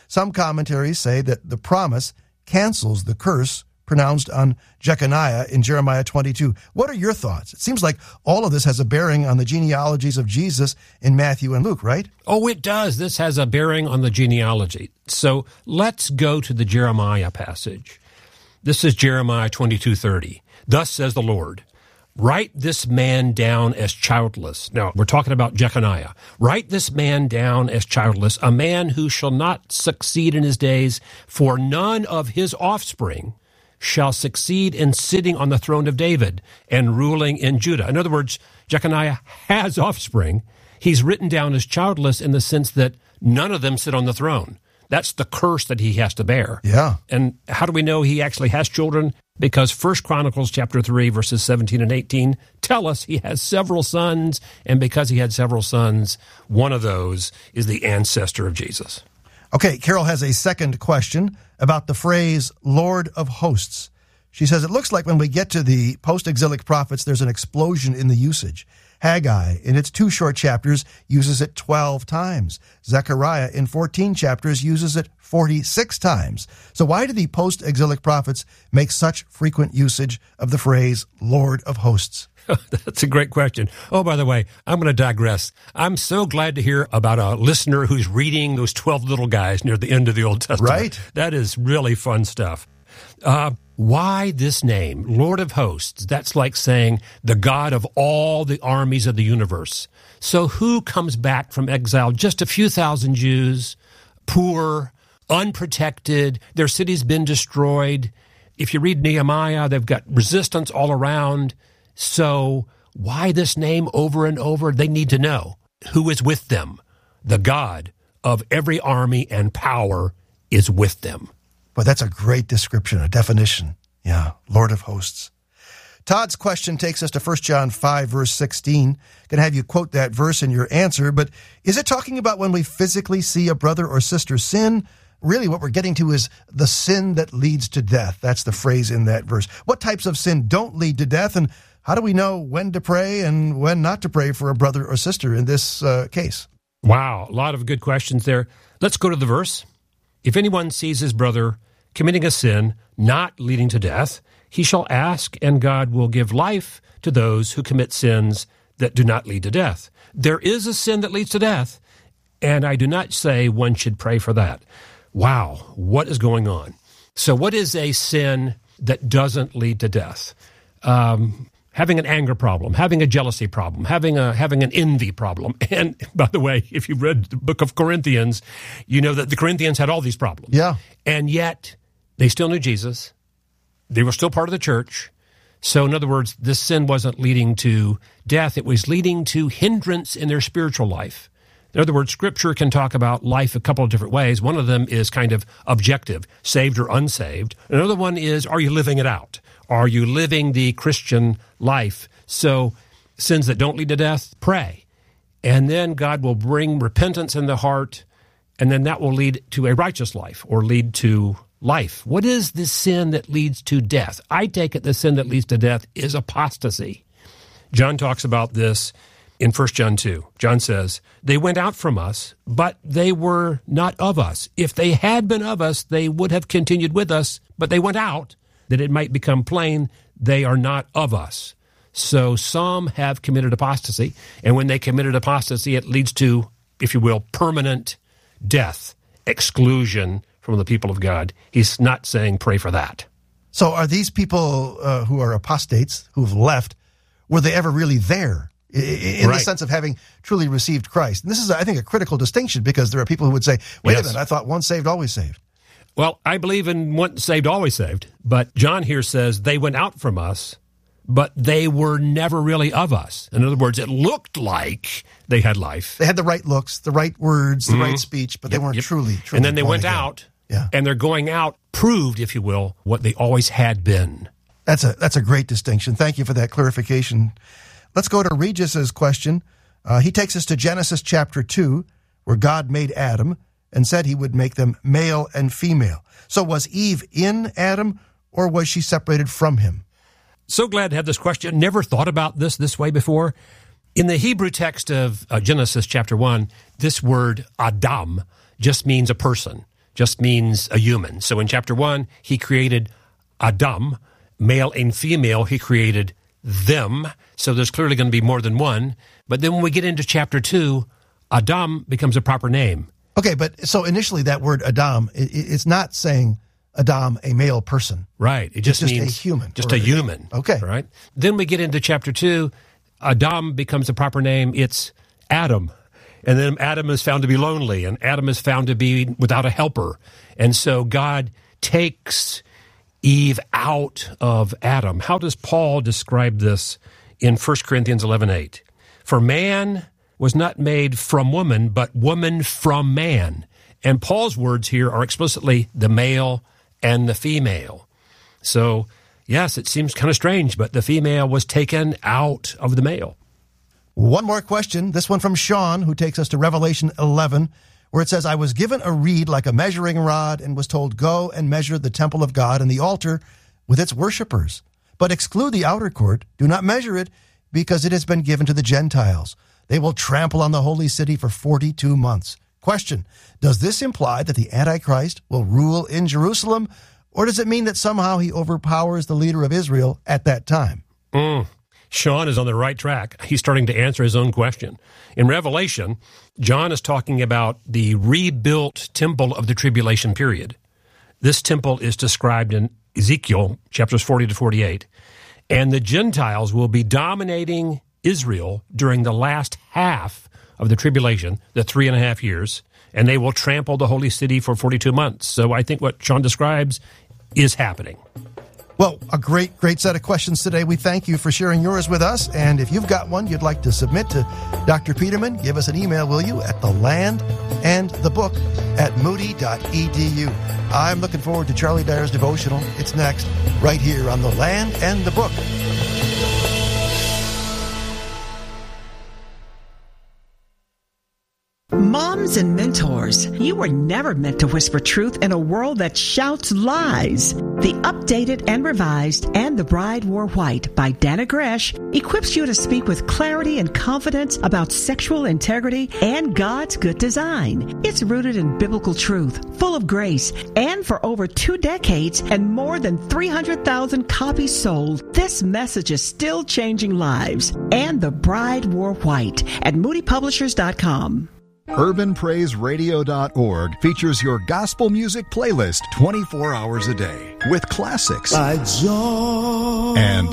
S2: Some commentaries say that the promise cancels the curse pronounced on Jeconiah in Jeremiah twenty-two. What are your thoughts? It seems like all of this has a bearing on the genealogies of Jesus in Matthew and Luke, right?
S14: Oh, it does. This has a bearing on the genealogy. So let's go to the Jeremiah passage. This is Jeremiah twenty-two thirty. Thus says the Lord, write this man down as childless. Now, we're talking about Jeconiah. Write this man down as childless, a man who shall not succeed in his days, for none of his offspring shall succeed in sitting on the throne of David and ruling in Judah. In other words, Jeconiah has offspring. He's written down as childless in the sense that none of them sit on the throne. That's the curse that he has to bear.
S2: Yeah.
S14: And how do we know he actually has children? Because First Chronicles chapter three, verses seventeen and eighteen tell us he has several sons, and because he had several sons, one of those is the ancestor of Jesus.
S2: Okay, Carol has a second question about the phrase Lord of Hosts. She says, it looks like when we get to the post-exilic prophets, there's an explosion in the usage. Haggai, in its two short chapters, uses it twelve times. Zechariah, in fourteen chapters, uses it forty-six times. So why do the post-exilic prophets make such frequent usage of the phrase Lord of Hosts?
S14: That's a great question. Oh, by the way, I'm going to digress. I'm so glad to hear about a listener who's reading those twelve little guys near the end of the Old Testament.
S2: Right.
S14: That is really fun stuff. Uh, why this name, Lord of Hosts? That's like saying the God of all the armies of the universe. So who comes back from exile? Just a few thousand Jews, poor, unprotected, their city's been destroyed. If you read Nehemiah, they've got resistance all around. So why this name over and over? They need to know who is with them. The God of every army and power is with them.
S2: Well, that's a great description, a definition. Yeah, Lord of Hosts. Todd's question takes us to First John five, verse sixteen. Going to have you quote that verse in your answer, but is it talking about when we physically see a brother or sister sin? Really, what we're getting to is the sin that leads to death. That's the phrase in that verse. What types of sin don't lead to death, and how do we know when to pray and when not to pray for a brother or sister in this uh, case?
S14: Wow, a lot of good questions there. Let's go to the verse. If anyone sees his brother committing a sin not leading to death, he shall ask, and God will give life to those who commit sins that do not lead to death. There is a sin that leads to death, and I do not say one should pray for that. Wow, what is going on? So what is a sin that doesn't lead to death? Um, having an anger problem, having a jealousy problem, having a having an envy problem. And by the way, if you've read the book of Corinthians, you know that the Corinthians had all these problems.
S2: Yeah.
S14: And yet they still knew Jesus. They were still part of the church. So in other words, this sin wasn't leading to death. It was leading to hindrance in their spiritual life. In other words, Scripture can talk about life a couple of different ways. One of them is kind of objective, saved or unsaved. Another one is, are you living it out? Are you living the Christian life? So sins that don't lead to death, pray. And then God will bring repentance in the heart, and then that will lead to a righteous life or lead to life. What is the sin that leads to death? I take it the sin that leads to death is apostasy. John talks about this in First John two. John says, they went out from us, but they were not of us. If they had been of us, they would have continued with us, but they went out, that it might become plain they are not of us. So some have committed apostasy, and when they committed apostasy, it leads to, if you will, permanent death, exclusion from the people of God. He's not saying pray for that.
S2: So are these people uh, who are apostates, who've left, were they ever really there? In
S14: right.
S2: the sense of having truly received Christ. And this is, I think, a critical distinction, because there are people who would say, wait yes. a minute, I thought once saved, always saved.
S14: Well, I believe in once saved, always saved. But John here says they went out from us, but they were never really of us. In other words, it looked like they had life.
S2: They had the right looks, the right words, the mm-hmm. right speech, but
S14: yep,
S2: they weren't
S14: yep.
S2: truly, truly
S14: And then they went
S2: again.
S14: out,
S2: yeah.
S14: and their going out proved, if you will, what they always had been.
S2: That's a that's a great distinction. Thank you for that clarification. Let's go to Regis's question. Uh, he takes us to Genesis chapter two, where God made Adam and said he would make them male and female. So was Eve in Adam, or was she separated from him?
S14: So glad to have this question. Never thought about this this way before. In the Hebrew text of uh, Genesis chapter one, this word Adam just means a person. just means a human. So in chapter one, he created Adam, male and female. He created them. So there's clearly going to be more than one. But then when we get into chapter two, Adam becomes a proper name.
S2: Okay, but so initially that word Adam, it, it's not saying Adam, a male person.
S14: Right. It just,
S2: it's just
S14: means
S2: a human.
S14: Just a human.
S2: Okay.
S14: Right. Then we get into chapter two. Adam becomes a proper name. It's Adam. And then Adam is found to be lonely, and Adam is found to be without a helper. And so God takes Eve out of Adam. How does Paul describe this in First Corinthians eleven eight? For man was not made from woman, but woman from man. And Paul's words here are explicitly the male and the female. So, yes, it seems kind of strange, but the female was taken out of the male.
S2: One more question, this one from Sean, who takes us to Revelation eleven, where it says, I was given a reed like a measuring rod and was told, go and measure the temple of God and the altar with its worshipers. But exclude the outer court, do not measure it, because it has been given to the Gentiles. They will trample on the holy city for forty-two months. Question, does this imply that the Antichrist will rule in Jerusalem, or does it mean that somehow he overpowers the leader of Israel at that time?
S14: Mm. Sean is on the right track. He's starting to answer his own question. In Revelation, John is talking about the rebuilt temple of the tribulation period. This temple is described in Ezekiel chapters forty to forty-eight. And the Gentiles will be dominating Israel during the last half of the tribulation, the three and a half years, and they will trample the holy city for forty-two months. So I think what Sean describes is happening.
S2: Well, a great, great set of questions today. We thank you for sharing yours with us. And if you've got one you'd like to submit to Doctor Peterman, give us an email, will you, at the land and the book at moody dot e d u. I'm looking forward to Charlie Dyer's devotional. It's next, right here on The Land and the Book.
S15: Moms and mentors, you were never meant to whisper truth in a world that shouts lies. The updated and revised And the Bride Wore White by Dana Gresh equips you to speak with clarity and confidence about sexual integrity and God's good design. It's rooted in biblical truth, full of grace, and for over two decades and more than three hundred thousand copies sold, this message is still changing lives. And the Bride Wore White at moody publishers dot com.
S16: urban praise radio dot org features your gospel music playlist twenty-four hours a day with classics
S17: by John
S16: and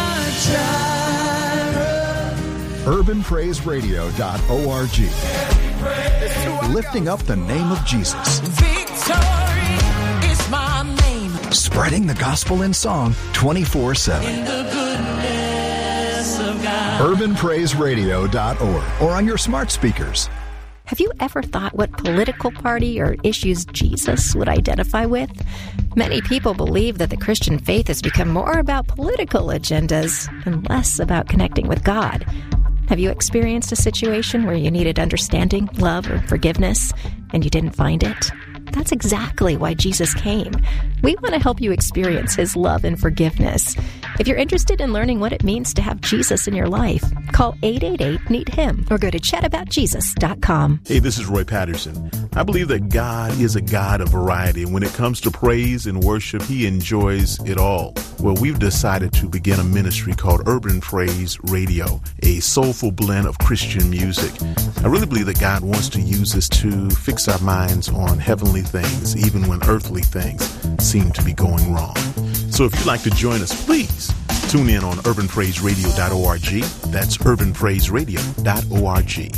S16: urban praise radio dot org, lifting up the name of Jesus.
S17: Victory is my name.
S16: Spreading the gospel in song twenty-four seven.
S17: In the goodness of God.
S16: urban praise radio dot org or on your smart speakers.
S18: Have you ever thought what political party or issues Jesus would identify with? Many people believe that the Christian faith has become more about political agendas and less about connecting with God. Have you experienced a situation where you needed understanding, love, or forgiveness, and you didn't find it? That's exactly why Jesus came. We want to help you experience his love and forgiveness. If you're interested in learning what it means to have Jesus in your life, call eight eight eight, need him or go to chat about jesus dot com.
S19: Hey, this is Roy Patterson. I believe that God is a God of variety. When it comes to praise and worship, he enjoys it all. Well, we've decided to begin a ministry called Urban Praise Radio, a soulful blend of Christian music. I really believe that God wants to use this to fix our minds on heavenly things, even when earthly things seem to be going wrong. So if you'd like to join us, please tune in on urban praise radio dot org. That's urban praise radio dot org.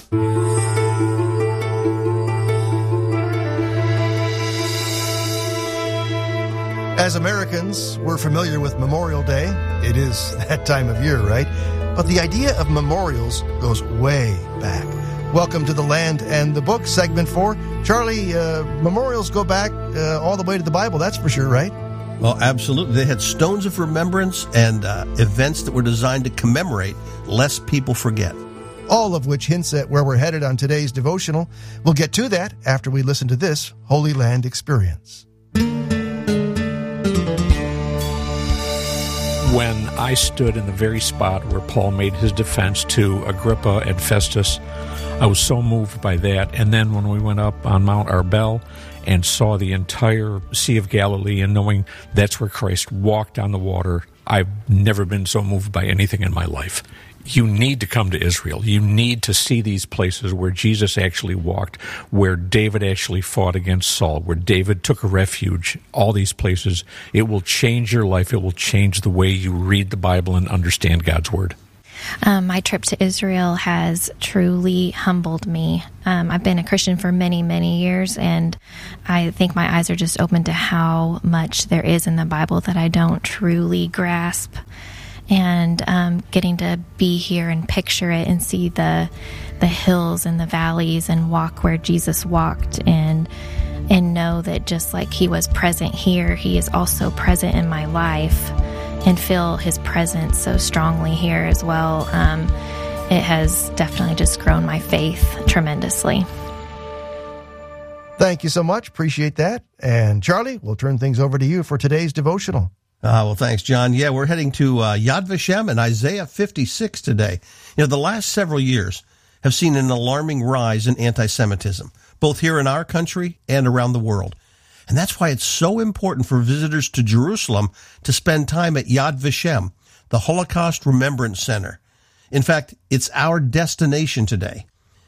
S2: As Americans, we're familiar with Memorial Day. It is that time of year, right? But the idea of memorials goes way back. Welcome to The Land and the Book, segment four. Charlie, uh, memorials go back uh, all the way to the Bible, that's for sure, right?
S3: Well, absolutely. They had stones of remembrance and uh, events that were designed to commemorate lest people forget.
S2: All of which hints at where we're headed on today's devotional. We'll get to that after we listen to this Holy Land experience.
S20: When I stood in the very spot where Paul made his defense to Agrippa and Festus, I was so moved by that. And then when we went up on Mount Arbel and saw the entire Sea of Galilee and knowing that's where Christ walked on the water, I've never been so moved by anything in my life. You need to come to Israel. You need to see these places where Jesus actually walked, where David actually fought against Saul, where David took a refuge, all these places. It will change your life. It will change the way you read the Bible and understand God's Word.
S21: Um, my trip to Israel has truly humbled me. Um, I've been a Christian for many, many years, and I think my eyes are just open to how much there is in the Bible that I don't truly grasp. And um, getting to be here and picture it and see the the hills and the valleys and walk where Jesus walked, and and know that just like he was present here, he is also present in my life, and feel his presence so strongly here as well. Um, it has definitely just grown my faith tremendously.
S2: Thank you so much. Appreciate that. And Charlie, we'll turn things over to you for today's devotional.
S3: Uh, well, thanks, John. Yeah, we're heading to uh, Yad Vashem and Isaiah fifty-six today. You know, the last several years have seen an alarming rise in anti-Semitism, both here in our country and around the world. And that's why it's so important for visitors to Jerusalem to spend time at Yad Vashem, the Holocaust Remembrance Center. In fact, it's our destination today.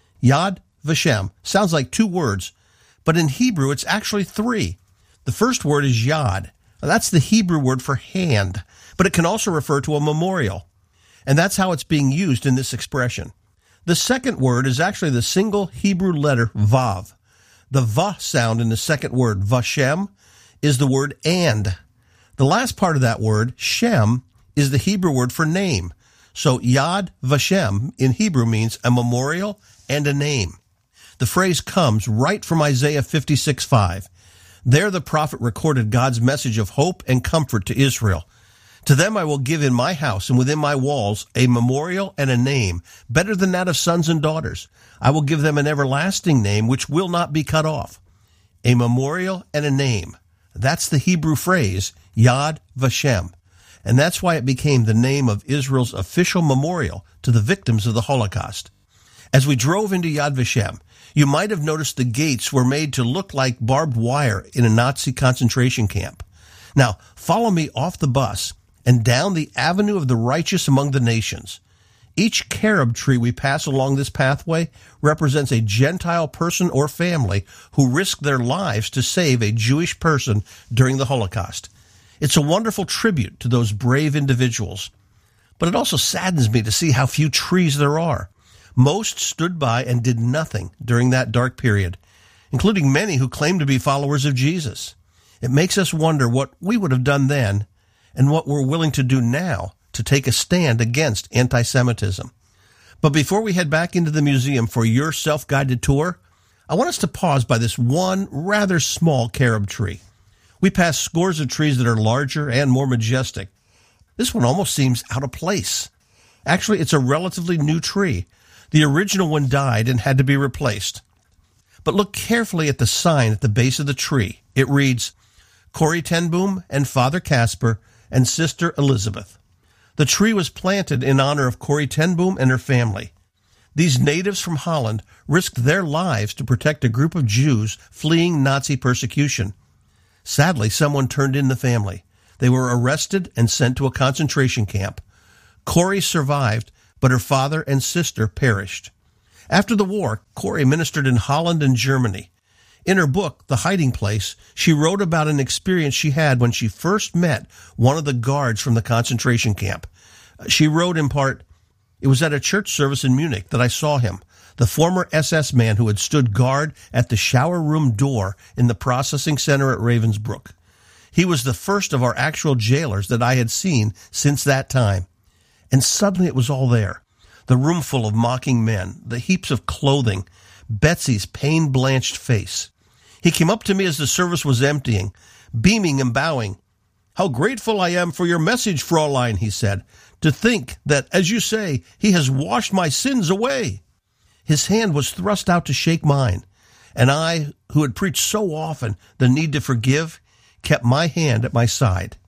S3: Yad Vashem sounds like two words, but in Hebrew, it's actually three. The first word is Yad. That's the Hebrew word for hand, but it can also refer to a memorial. And that's how it's being used in this expression. The second word is actually the single Hebrew letter Vav. The Va sound in the second word, Vashem, is the word and. The last part of that word, Shem, is the Hebrew word for name. So Yad Vashem in Hebrew means a memorial and a name. The phrase comes right from Isaiah fifty-six five. There the prophet recorded God's message of hope and comfort to Israel. To them I will give in my house and within my walls a memorial and a name, better than that of sons and daughters. I will give them an everlasting name which will not be cut off. A memorial and a name. That's the Hebrew phrase, Yad Vashem. And that's why it became the name of Israel's official memorial to the victims of the Holocaust. As we drove into Yad Vashem, you might have noticed the gates were made to look like barbed wire in a Nazi concentration camp. Now, follow me off the bus and down the Avenue of the Righteous Among the Nations. Each carob tree we pass along this pathway represents a Gentile person or family who risked their lives to save a Jewish person during the Holocaust. It's a wonderful tribute to those brave individuals. But it also saddens me to see how few trees there are. Most stood by and did nothing during that dark period, including many who claimed to be followers of Jesus. It makes us wonder what we would have done then and what we're willing to do now to take a stand against anti-Semitism. But before we head back into the museum for your self-guided tour, I want us to pause by this one rather small carob tree. We pass scores of trees that are larger and more majestic. This one almost seems out of place. Actually, it's a relatively new tree. The original one died and had to be replaced. But look carefully at the sign at the base of the tree. It reads, Corrie ten Boom and Father Casper and Sister Elizabeth. The tree was planted in honor of Corrie ten Boom and her family. These natives from Holland risked their lives to protect a group of Jews fleeing Nazi persecution. Sadly, someone turned in the family. They were arrested and sent to a concentration camp. Corrie survived, but her father and sister perished. After the war, Corrie ministered in Holland and Germany. In her book, The Hiding Place, she wrote about an experience she had when she first met one of the guards from the concentration camp. She wrote in part, "It was at a church service in Munich that I saw him, the former S S man who had stood guard at the shower room door in the processing center at Ravensbrück. He was the first of our actual jailers that I had seen since that time. And suddenly it was all there. The room full of mocking men, the heaps of clothing, Betsy's pain-blanched face. He came up to me as the service was emptying, beaming and bowing. 'How grateful I am for your message, Fräulein,' he said. 'To think that, as you say, he has washed my sins away.' His hand was thrust out to shake mine, and I, who had preached so often the need to forgive, kept my hand at my side.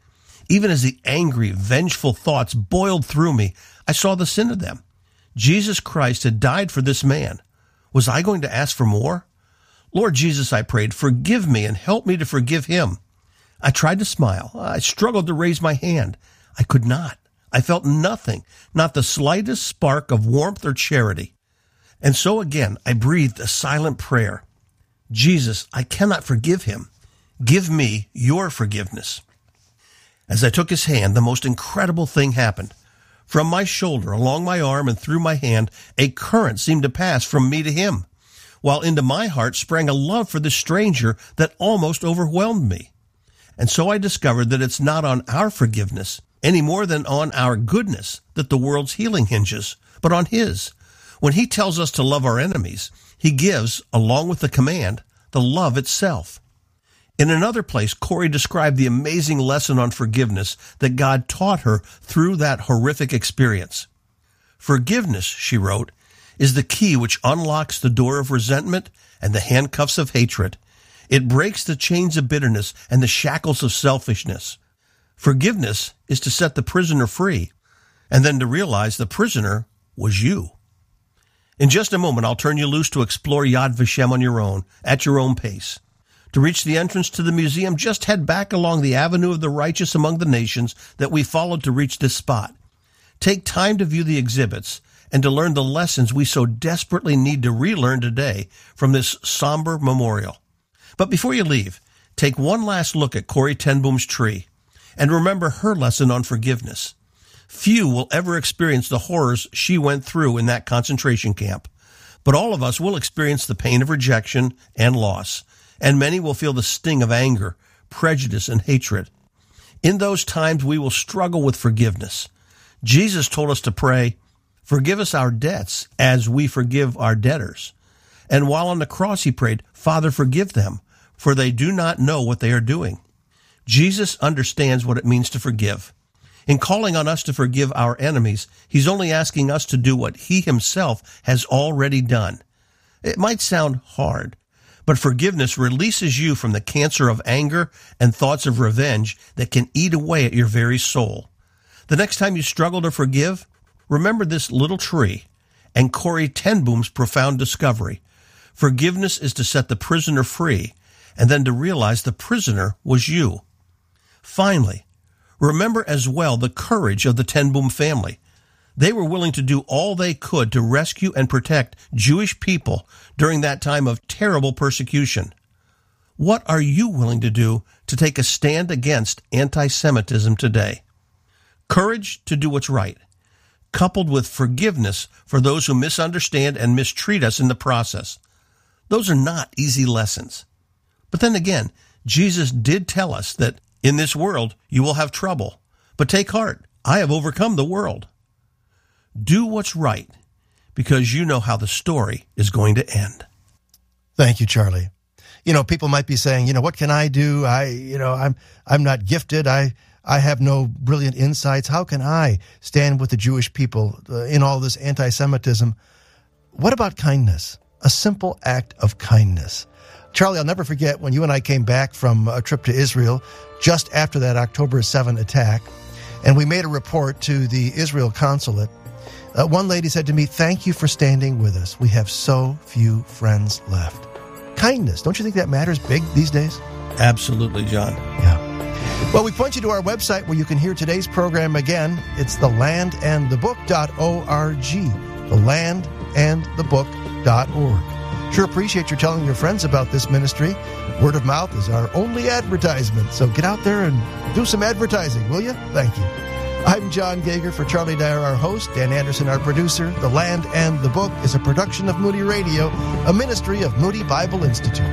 S3: Even as the angry, vengeful thoughts boiled through me, I saw the sin of them. Jesus Christ had died for this man. Was I going to ask for more? Lord Jesus, I prayed, forgive me and help me to forgive him. I tried to smile. I struggled to raise my hand. I could not. I felt nothing, not the slightest spark of warmth or charity. And so again, I breathed a silent prayer. Jesus, I cannot forgive him. Give me your forgiveness. As I took his hand, the most incredible thing happened. From my shoulder, along my arm, and through my hand, a current seemed to pass from me to him, while into my heart sprang a love for the stranger that almost overwhelmed me. And so I discovered that it's not on our forgiveness, any more than on our goodness, that the world's healing hinges, but on his. When he tells us to love our enemies, he gives, along with the command, the love itself. In another place, Corey described the amazing lesson on forgiveness that God taught her through that horrific experience. Forgiveness, she wrote, is the key which unlocks the door of resentment and the handcuffs of hatred. It breaks the chains of bitterness and the shackles of selfishness. Forgiveness is to set the prisoner free, and then to realize the prisoner was you. In just a moment, I'll turn you loose to explore Yad Vashem on your own, at your own pace. To reach the entrance to the museum, just head back along the Avenue of the Righteous Among the Nations that we followed to reach this spot. Take time to view the exhibits and to learn the lessons we so desperately need to relearn today from this somber memorial. But before you leave, take one last look at Corrie ten Boom's tree and remember her lesson on forgiveness. Few will ever experience the horrors she went through in that concentration camp, but all of us will experience the pain of rejection and loss, and many will feel the sting of anger, prejudice, and hatred. In those times, we will struggle with forgiveness. Jesus told us to pray, forgive us our debts as we forgive our debtors. And while on the cross, he prayed, Father, forgive them, for they do not know what they are doing. Jesus understands what it means to forgive. In calling on us to forgive our enemies, he's only asking us to do what he himself has already done. It might sound hard, but forgiveness releases you from the cancer of anger and thoughts of revenge that can eat away at your very soul. The next time you struggle to forgive, remember this little tree and Corrie ten Boom's profound discovery. Forgiveness is to set the prisoner free, and then to realize the prisoner was you. Finally, remember as well the courage of the ten Boom family. They were willing to do all they could to rescue and protect Jewish people during that time of terrible persecution. What are you willing to do to take a stand against anti-Semitism today? Courage to do what's right, coupled with forgiveness for those who misunderstand and mistreat us in the process. Those are not easy lessons. But then again, Jesus did tell us that in this world you will have trouble, but take heart, I have overcome the world. Do what's right, because you know how the story is going to end.
S2: Thank you, Charlie. You know, people might be saying, you know, what can I do? I, you know, I'm, I'm not gifted. I, I have no brilliant insights. How can I stand with the Jewish people uh, in all this anti-Semitism? What about kindness? A simple act of kindness. Charlie, I'll never forget when you and I came back from a trip to Israel just after that October seventh attack, and we made a report to the Israel consulate. Uh, one lady said to me, thank you for standing with us. We have so few friends left. Kindness, don't you think that matters big these days?
S3: Absolutely, John.
S2: Yeah. Well, we point you to our website where you can hear today's program again. It's the land and the book dot org. the land and the book dot org. Sure appreciate your telling your friends about this ministry. Word of mouth is our only advertisement, so get out there and do some advertising, will you? Thank you. I'm John Gager for Charlie Dyer, our host, Dan Anderson, our producer. The Land and the Book is a production of Moody Radio, a ministry of Moody Bible Institute.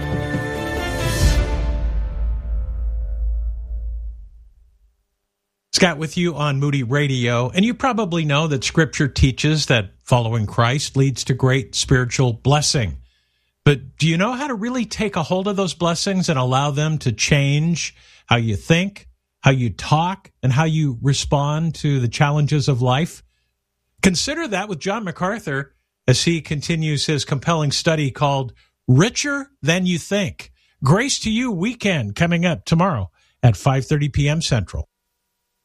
S8: Scott with you on Moody Radio, and you probably know that Scripture teaches that following Christ leads to great spiritual blessing. But do you know how to really take a hold of those blessings and allow them to change how you think, how you talk, and how you respond to the challenges of life? Consider that with John MacArthur as he continues his compelling study called Richer Than You Think. Grace to You weekend coming up tomorrow at five thirty p.m. Central.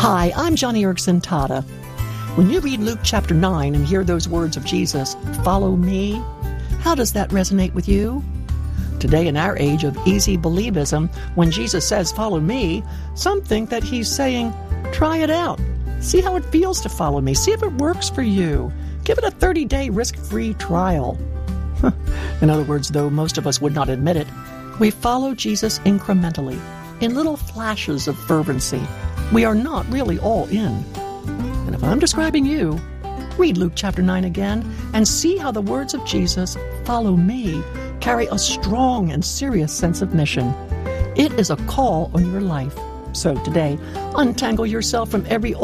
S1: Hi, I'm Johnny Erickson Tata. When you read Luke chapter nine and hear those words of Jesus, follow me, how does that resonate with you? Today, in our age of easy believism, when Jesus says, follow me, some think that he's saying, try it out. See how it feels to follow me. See if it works for you. Give it a thirty-day risk-free trial. In other words, though most of us would not admit it, we follow Jesus incrementally, in little flashes of fervency. We are not really all in. And if I'm describing you, read Luke chapter nine again and see how the words of Jesus, follow me, carry a strong and serious sense of mission. It is a call on your life. So today, untangle yourself from every